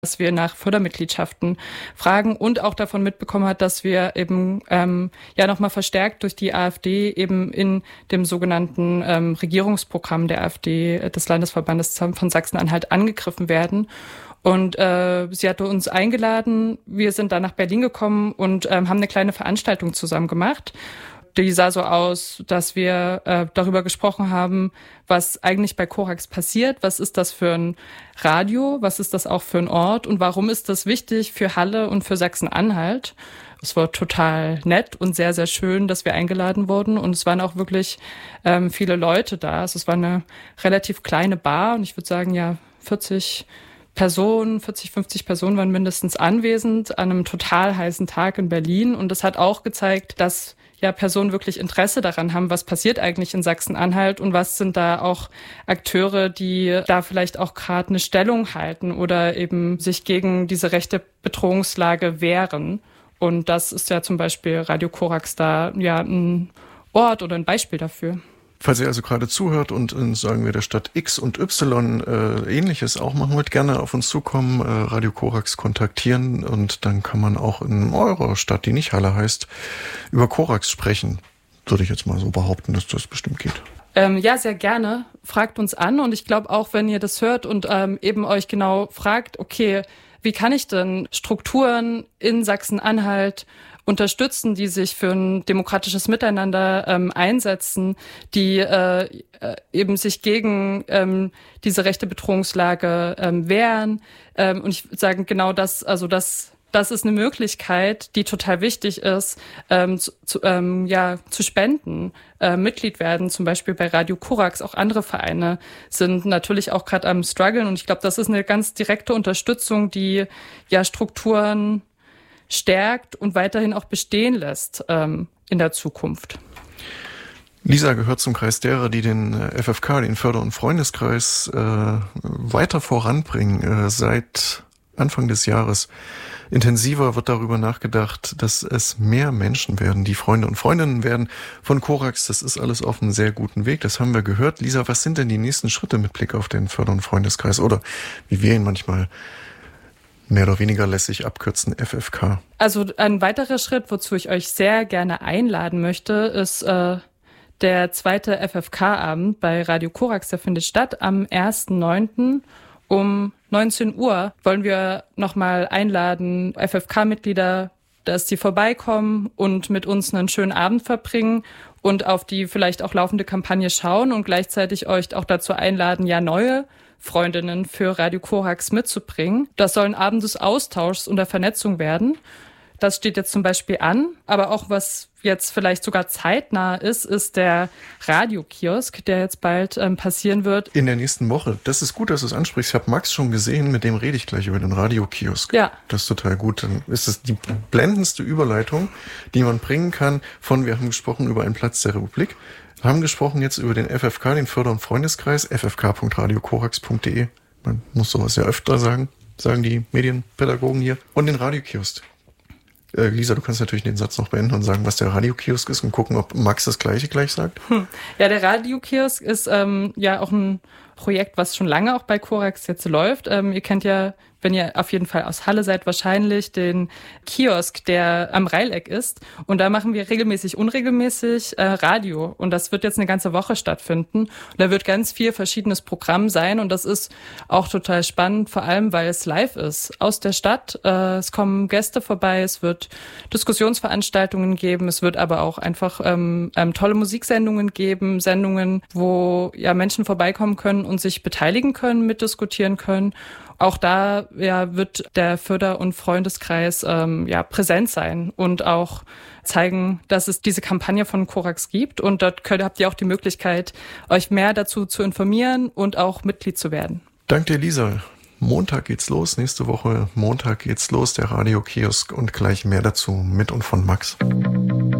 dass wir nach Fördermitgliedschaften fragen und auch davon mitbekommen hat, dass wir eben nochmal verstärkt durch die AfD eben in dem sogenannten Regierungsprogramm der AfD des Landesverbandes von Sachsen-Anhalt angegriffen werden. Und sie hatte uns eingeladen, wir sind dann nach Berlin gekommen und haben eine kleine Veranstaltung zusammen gemacht. Die sah so aus, dass wir darüber gesprochen haben, was eigentlich bei Korax passiert, was ist das für ein Radio, was ist das auch für ein Ort und warum ist das wichtig für Halle und für Sachsen-Anhalt. Es war total nett und sehr, sehr schön, dass wir eingeladen wurden und es waren auch wirklich viele Leute da. Also es war eine relativ kleine Bar und ich würde sagen, 40, 50 Personen waren mindestens anwesend an einem total heißen Tag in Berlin und das hat auch gezeigt, dass Personen wirklich Interesse daran haben, was passiert eigentlich in Sachsen-Anhalt und was sind da auch Akteure, die da vielleicht auch gerade eine Stellung halten oder eben sich gegen diese rechte Bedrohungslage wehren. Und das ist ja zum Beispiel Radio Korax da ein Ort oder ein Beispiel dafür. Falls ihr also gerade zuhört und in, sagen wir, der Stadt X und Y Ähnliches auch machen wollt, gerne auf uns zukommen, Radio Korax kontaktieren und dann kann man auch in eurer Stadt, die nicht Halle heißt, über Korax sprechen. Würde ich jetzt mal so behaupten, dass das bestimmt geht. Sehr gerne. Fragt uns an und ich glaube auch, wenn ihr das hört und eben euch genau fragt, okay, wie kann ich denn Strukturen in Sachsen-Anhalt unterstützen, die sich für ein demokratisches Miteinander einsetzen, die eben sich gegen diese rechte Bedrohungslage wehren. Und ich würde sagen, genau das, also das ist eine Möglichkeit, die total wichtig ist, zu spenden, Mitglied werden, zum Beispiel bei Radio Korax. Auch andere Vereine sind natürlich auch gerade am struggeln. Und ich glaube, das ist eine ganz direkte Unterstützung, die Strukturen stärkt und weiterhin auch bestehen lässt in der Zukunft. Lisa gehört zum Kreis derer, die den FFK, den Förder- und Freundeskreis, weiter voranbringen. Seit Anfang des Jahres intensiver wird darüber nachgedacht, dass es mehr Menschen werden, die Freunde und Freundinnen werden von Korax. Das ist alles auf einem sehr guten Weg. Das haben wir gehört. Lisa, was sind denn die nächsten Schritte mit Blick auf den Förder- und Freundeskreis? Oder wie wir ihn manchmal mehr oder weniger lässig abkürzen, FFK. Also ein weiterer Schritt, wozu ich euch sehr gerne einladen möchte, ist der zweite FFK-Abend bei Radio Korax. Der findet statt am 1.9. um 19 Uhr. Wollen wir nochmal einladen, FFK-Mitglieder, dass sie vorbeikommen und mit uns einen schönen Abend verbringen und auf die vielleicht auch laufende Kampagne schauen und gleichzeitig euch auch dazu einladen, neue Freundinnen für Radio Korax mitzubringen. Das soll ein Abend des Austauschs und der Vernetzung werden. Das steht jetzt zum Beispiel an. Aber auch was jetzt vielleicht sogar zeitnah ist der Radiokiosk, der jetzt bald passieren wird. In der nächsten Woche. Das ist gut, dass du es ansprichst. Ich habe Max schon gesehen, mit dem rede ich gleich über den Radiokiosk. Ja. Das ist total gut. Dann ist es die blendendste Überleitung, die man bringen kann von, wir haben gesprochen über einen Platz der Republik, haben gesprochen jetzt über den FFK, den Förder- und Freundeskreis, ffk.radiokorax.de. Man muss sowas ja öfter sagen die Medienpädagogen hier. Und den Radiokiosk. Lisa, du kannst natürlich den Satz noch beenden und sagen, was der Radiokiosk ist und gucken, ob Max das Gleiche gleich sagt. Ja, der Radiokiosk ist auch ein Projekt, was schon lange auch bei Korax jetzt läuft. Ihr kennt ja, wenn ihr auf jeden Fall aus Halle seid, wahrscheinlich den Kiosk, der am Reileck ist. Und da machen wir unregelmäßig Radio. Und das wird jetzt eine ganze Woche stattfinden. Und da wird ganz viel verschiedenes Programm sein. Und das ist auch total spannend, vor allem, weil es live ist. Aus der Stadt. Es kommen Gäste vorbei. Es wird Diskussionsveranstaltungen geben. Es wird aber auch einfach tolle Musiksendungen geben. Sendungen, wo Menschen vorbeikommen können und sich beteiligen können, mitdiskutieren können. Auch da wird der Förder- und Freundeskreis präsent sein und auch zeigen, dass es diese Kampagne von Korax gibt. Und dort habt ihr auch die Möglichkeit, euch mehr dazu zu informieren und auch Mitglied zu werden. Danke dir, Lisa. Montag geht's los, nächste Woche Montag geht's los, der Radiokiosk und gleich mehr dazu mit und von Max.